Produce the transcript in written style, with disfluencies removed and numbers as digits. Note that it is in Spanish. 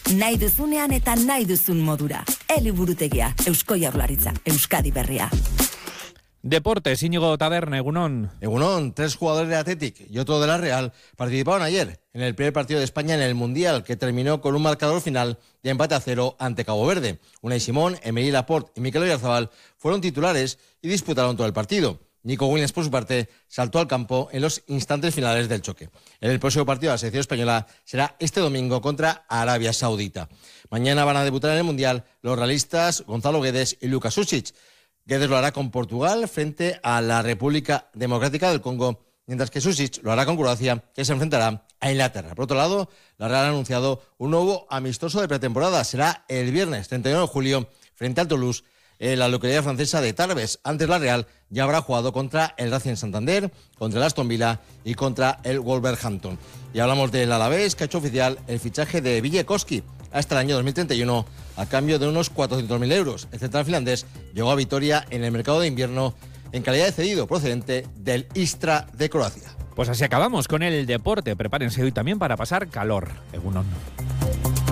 nahi duzunean eta nahi duzun modura. Eliburutegia, Eusko Jaurlaritza, Euskadi Berria. Deportes, Íñigo Taberna, Egunon. Egunon, 3 jugadores de Athletic y otro de la Real participaron ayer en el primer partido de España en el Mundial, que terminó con un marcador final de empate a 0 ante Cabo Verde. Unai Simón, Emery Laporte y Mikel Oyarzabal fueron titulares y disputaron todo el partido. Nico Williams, por su parte, saltó al campo en los instantes finales del choque. El próximo partido de la selección española será este domingo contra Arabia Saudita. Mañana van a debutar en el Mundial los realistas Gonzalo Guedes y Luka Sušić. Guedes lo hará con Portugal frente a la República Democrática del Congo, mientras que Sušić lo hará con Croacia, que se enfrentará a Inglaterra. Por otro lado, la Real ha anunciado un nuevo amistoso de pretemporada. Será el viernes 31 de julio frente al Toulouse, en la localidad francesa de Tarbes. Antes la Real ya habrá jugado contra el Racing Santander, contra el Aston Villa y contra el Wolverhampton. Y hablamos del Alavés, que ha hecho oficial el fichaje de Viljekoski hasta el año 2031 a cambio de unos 400.000 euros. El central finlandés llegó a Vitoria en el mercado de invierno en calidad de cedido procedente del Istra de Croacia. Pues así acabamos con el deporte. Prepárense hoy también para pasar calor. Egunon.